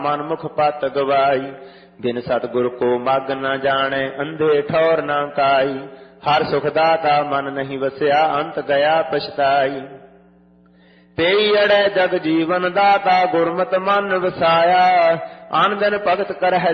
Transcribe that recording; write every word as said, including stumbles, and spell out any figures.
ਮਨ ਮੁਖ ਪਤ ਗਵਾਈ। ਬਿਨ ਸਤਿਗੁਰ ਕੋ ਮਗ ਨ ਜਾਣੈ, ਅੰਧੇ ਠੌਰ ਨਾ ਕਾਈ। ਹਰ ਸੁਖ ਦਾਤਾ ਮਨ ਨਹੀਂ ਵਸਿਆ, ਅੰਤ ਗਿਆ ਪਛਤਾਈ। ਤੇਈ ਅੜੈ ਜਗ ਜੀਵਨ ਦਾਤਾ, ਗੁਰਮਤਿ ਮਨ ਵਸਾਇਆ। ਆਨ ਦਿਨ ਭਗਤ ਕਰਹਿ